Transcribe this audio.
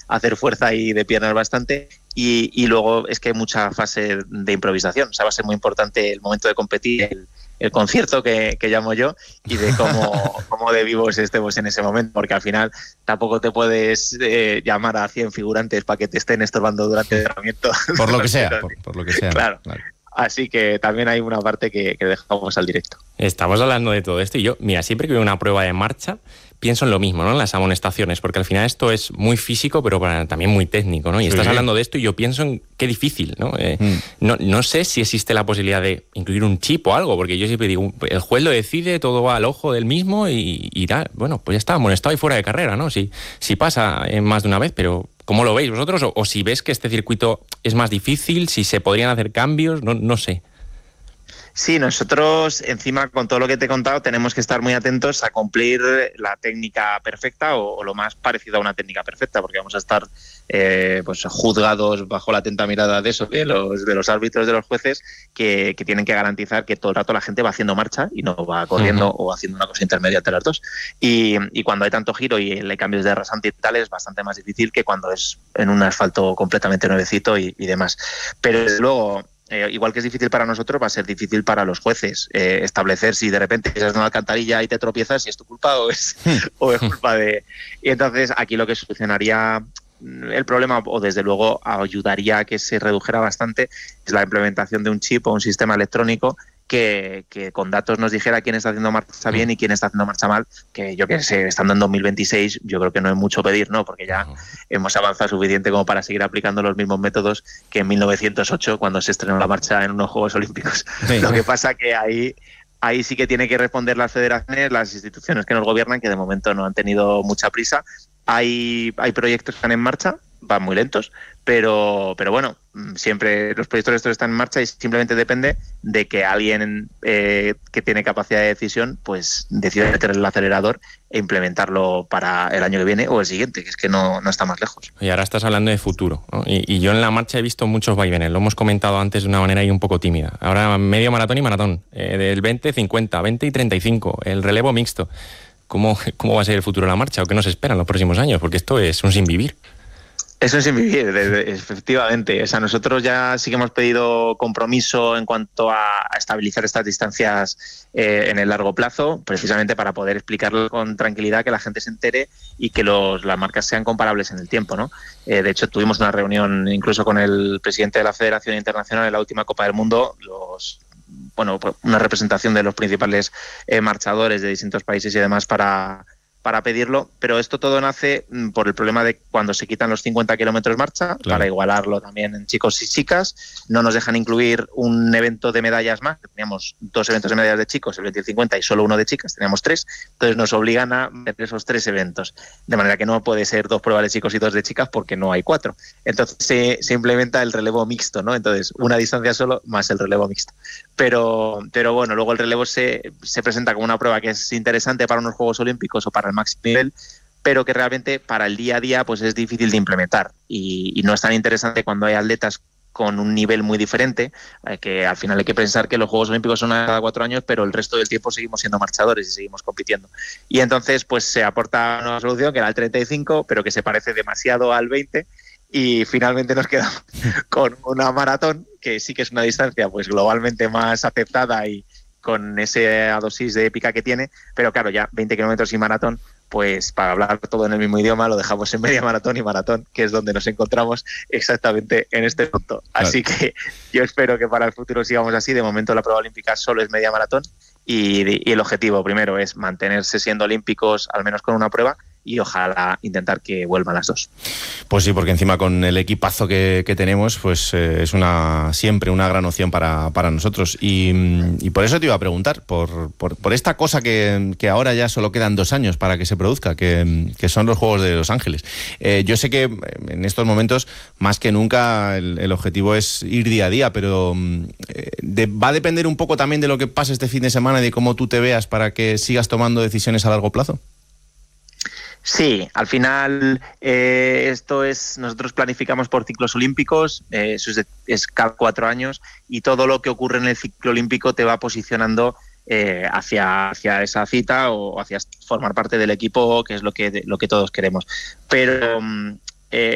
hacer fuerza y de piernas bastante. Y luego es que hay mucha fase de improvisación. O sea, va a ser muy importante el momento de competir, el concierto que llamo yo, y de cómo de vivos estemos en ese momento, porque al final tampoco te puedes llamar a 100 figurantes para que te estén estorbando durante el entrenamiento. Por lo que sea, por lo que sea. Claro. Así que también hay una parte que dejamos al directo. Estamos hablando de todo esto y yo, mira, siempre que veo una prueba de marcha, pienso en lo mismo, ¿no? En las amonestaciones, porque al final esto es muy físico, pero también muy técnico, ¿no? Y estás hablando de esto y yo pienso en qué difícil, ¿no? No sé si existe la posibilidad de incluir un chip o algo, porque yo siempre digo, el juez lo decide, todo va al ojo del mismo y tal. Bueno, pues ya está, amonestado y fuera de carrera, ¿no? Si pasa más de una vez, pero ¿cómo lo veis vosotros? O si ves que este circuito es más difícil, si se podrían hacer cambios, no sé. Sí, nosotros encima con todo lo que te he contado tenemos que estar muy atentos a cumplir la técnica perfecta o lo más parecido a una técnica perfecta, porque vamos a estar pues juzgados bajo la atenta mirada de eso, de los árbitros, de los jueces, que tienen que garantizar que todo el rato la gente va haciendo marcha y no va corriendo o haciendo una cosa intermedia entre las dos. Y cuando hay tanto giro y hay cambios de rasante y tal, es bastante más difícil que cuando es en un asfalto completamente nuevecito y demás. Pero desde luego, igual que es difícil para nosotros, va a ser difícil para los jueces establecer si de repente estás en una alcantarilla y te tropiezas, si es tu culpa o es culpa de... Y entonces aquí lo que solucionaría el problema, o desde luego ayudaría a que se redujera bastante, es la implementación de un chip o un sistema electrónico que con datos nos dijera quién está haciendo marcha bien y quién está haciendo marcha mal, que yo que sé, estando en 2026, yo creo que no es mucho pedir, ¿no? Porque ya hemos avanzado suficiente como para seguir aplicando los mismos métodos que en 1908, cuando se estrenó la marcha en unos Juegos Olímpicos. Sí. Lo que pasa que ahí sí que tiene que responder las federaciones, las instituciones que nos gobiernan, que de momento no han tenido mucha prisa. Hay proyectos que están en marcha, van muy lentos, pero bueno, siempre los proyectos estos están en marcha y simplemente depende de que alguien que tiene capacidad de decisión pues decida meter el acelerador e implementarlo para el año que viene o el siguiente, que es que no está más lejos. Y ahora estás hablando de futuro, ¿no? Y yo en la marcha he visto muchos vaivenes, lo hemos comentado antes de una manera ahí un poco tímida. Ahora medio maratón y maratón, del 20, 50, 20 y 35, el relevo mixto. ¿Cómo va a ser el futuro de la marcha o qué nos espera en los próximos años? Porque esto es un sinvivir. Eso es sinvivir, efectivamente. O sea, nosotros ya sí que hemos pedido compromiso en cuanto a estabilizar estas distancias en el largo plazo, precisamente para poder explicarlo con tranquilidad, que la gente se entere y que las marcas sean comparables en el tiempo, ¿no? De hecho, tuvimos una reunión incluso con el presidente de la Federación Internacional en la última Copa del Mundo, una representación de los principales marchadores de distintos países y demás para pedirlo, pero esto todo nace por el problema de cuando se quitan los 50 kilómetros marcha, claro, para igualarlo también en chicos y chicas. No nos dejan incluir un evento de medallas más, teníamos 2 eventos de medallas de chicos, el 20 y el 50, y solo uno de chicas, teníamos 3, entonces nos obligan a meter esos 3 eventos, de manera que no puede ser 2 pruebas de chicos y 2 de chicas porque no hay 4. Entonces se implementa el relevo mixto, ¿no? Entonces una distancia solo más el relevo mixto. Pero bueno, luego el relevo se presenta como una prueba que es interesante para unos Juegos Olímpicos o para el máximo nivel, pero que realmente para el día a día pues es difícil de implementar y no es tan interesante cuando hay atletas con un nivel muy diferente, que al final hay que pensar que los Juegos Olímpicos son cada 4 años, pero el resto del tiempo seguimos siendo marchadores y seguimos compitiendo. Y entonces pues se aporta una solución que era el 35, pero que se parece demasiado al 20, y finalmente nos quedamos con una maratón, que sí que es una distancia pues globalmente más aceptada y con esa dosis de épica que tiene, pero claro, ya 20 kilómetros y maratón, pues para hablar todo en el mismo idioma lo dejamos en media maratón y maratón, que es donde nos encontramos exactamente en este punto. Así que yo espero que para el futuro sigamos así. De momento la prueba olímpica solo es media maratón y el objetivo primero es mantenerse siendo olímpicos al menos con una prueba y ojalá intentar que vuelvan las 2. Pues sí, porque encima con el equipazo que tenemos, pues es siempre una gran opción para nosotros. Y por eso te iba a preguntar, por esta cosa que ahora ya solo quedan 2 años para que se produzca, que son los Juegos de Los Ángeles. Yo sé que en estos momentos, más que nunca, el objetivo es ir día a día, pero va a depender un poco también de lo que pase este fin de semana y de cómo tú te veas para que sigas tomando decisiones a largo plazo. Sí, al final nosotros planificamos por ciclos olímpicos, eso es cada 4 años, y todo lo que ocurre en el ciclo olímpico te va posicionando hacia esa cita o hacia formar parte del equipo, que es lo que todos queremos. Pero